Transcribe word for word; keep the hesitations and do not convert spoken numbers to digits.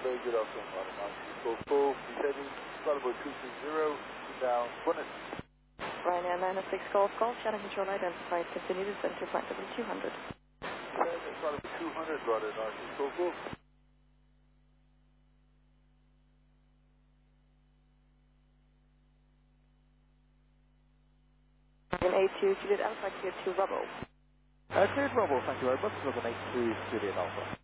Very good afternoon, Madam. I'm Cisco four, descending, Bravo two two zero, down, bonnet. Ryanair nine oh six Golf Golf, channel control identified, continue descent to flight level two hundred. Descend at Bravo two hundred, Brother, nine Cisco four. In A two, Juliet Alpha, Tier two Rubble. Uh, cleared Bravo, thank you very much. Looking eight two, Juliet Alpha.